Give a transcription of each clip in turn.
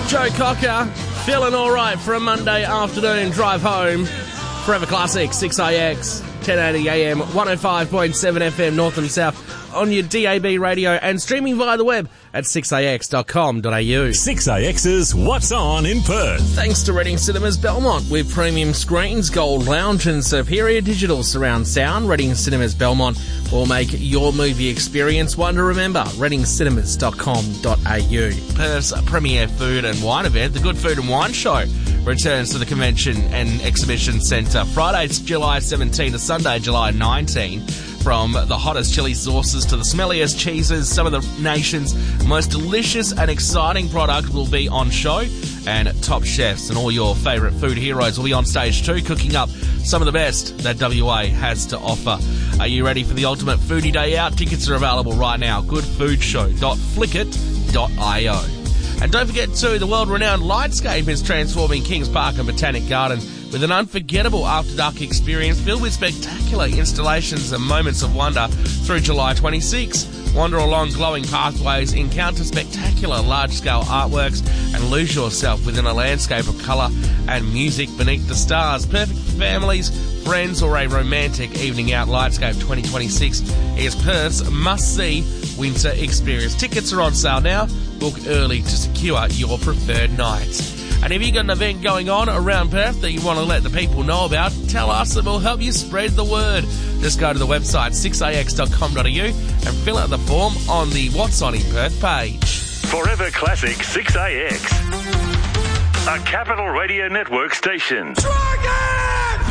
Joe Cocker, feeling all right for a Monday afternoon drive home. Forever Classic, 6AX, 1080 AM, 105.7 FM North and South on your DAB radio and streaming via the web at 6ax.com.au. 6AX's What's On in Perth. Thanks to Reading Cinemas Belmont with premium screens, gold lounge and superior digital surround sound. Reading Cinemas Belmont will make your movie experience one to remember. readingcinemas.com.au. Perth's premier food and wine event, the Good Food and Wine Show, returns to the Convention and Exhibition Centre Friday, July 17 to Sunday, July 19. From the hottest chili sauces to the smelliest cheeses, some of the nation's most delicious and exciting product will be on show, and top chefs and all your favourite food heroes will be on stage too, cooking up some of the best that WA has to offer. Are you ready for the ultimate foodie day out? Tickets are available right now. goodfoodshow.flickit.io. And don't forget too, the world-renowned Lightscape is transforming Kings Park and Botanic Garden with an unforgettable after-dark experience filled with spectacular installations and moments of wonder through July 26. Wander along glowing pathways, encounter spectacular large-scale artworks, and lose yourself within a landscape of colour and music beneath the stars. Perfect for families, friends, or a romantic evening out. Lightscape 2026 is Perth's must-see winter experience. Tickets are on sale now. Book early to secure your preferred night. And if you've got an event going on around Perth that you want to let the people know about, tell us and we'll help you spread the word. Just go to the website 6ax.com.au and fill out the form on the What's On in Perth page. Forever Classic 6AX. A Capital Radio Network station. Dragon!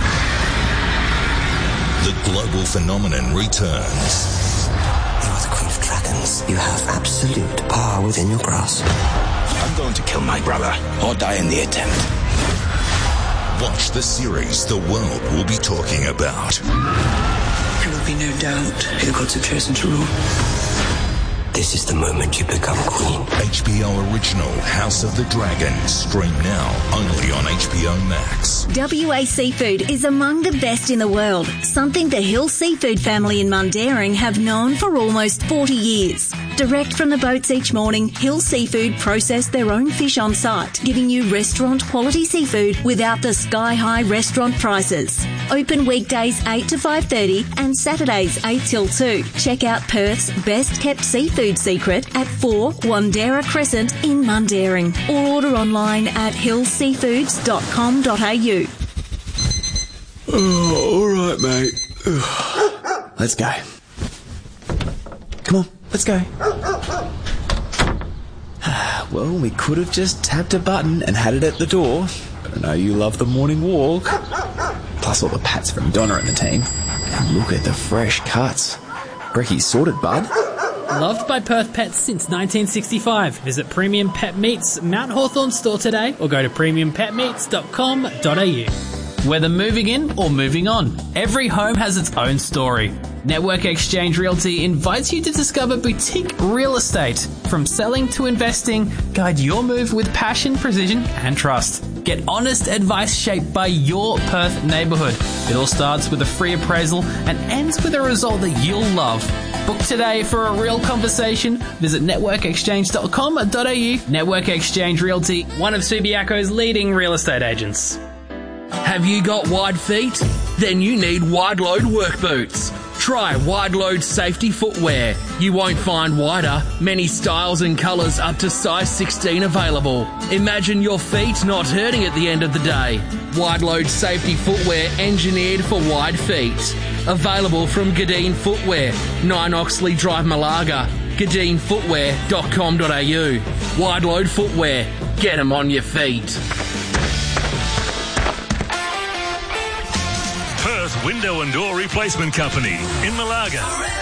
The global phenomenon returns. You are the Queen of Dragons. You have absolute power within your grasp. I'm going to kill my brother or die in the attempt. Watch the series the world will be talking about. There will be no doubt who gods have chosen to rule. This is the moment you become queen. HBO original House of the Dragon. Stream now only on HBO Max. WA Seafood is among the best in the world, something the Hill Seafood family in Mundaring have known for almost 40 years. Direct from the boats each morning, Hill Seafood process their own fish on site, giving you restaurant quality seafood without the sky-high restaurant prices. Open weekdays 8 to 5:30 and Saturdays 8 till 2. Check out Perth's best kept seafood secret at 4 Wandera Crescent in Mundaring, or order online at hillseafoods.com.au. Oh, all right, mate. Let's go. Come on, let's go. Well, we could have just tapped a button and had it at the door, but I know you love the morning walk. Plus all the pats from Donna and the team. And look at the fresh cuts. Brecky's sorted, bud. Loved by Perth pets since 1965. Visit Premium Pet Meats Mount Hawthorn store today or go to premiumpetmeats.com.au. Whether moving in or moving on, every home has its own story. Network Exchange Realty invites you to discover boutique real estate. From selling to investing, guide your move with passion, precision and trust. Get honest advice shaped by your Perth neighbourhood. It all starts with a free appraisal and ends with a result that you'll love. Book today for a real conversation. Visit networkexchange.com.au. Network Exchange Realty, one of Subiaco's leading real estate agents. Have you got wide feet? Then you need wide load work boots. Try wide load safety footwear. You won't find wider, many styles and colours up to size 16 available. Imagine your feet not hurting at the end of the day. Wide load safety footwear engineered for wide feet. Available from Gadeen Footwear, 9 Oxley Drive, Malaga. GadeenFootwear.com.au. Wide load footwear. Get them on your feet. Perth Window and Door Replacement Company in Malaga.